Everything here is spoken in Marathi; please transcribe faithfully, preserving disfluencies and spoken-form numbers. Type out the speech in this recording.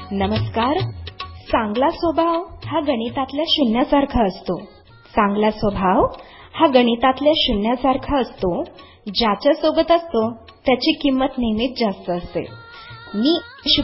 नमस्कार. चांगला स्वभाव हा गणितातल्या शून्यासारखा असतो. चांगला स्वभाव हा गणितातल्या शून्यासारखा असतो. ज्याच्या सोबत असतो त्याची किंमत नेहमीच जास्त असते. मी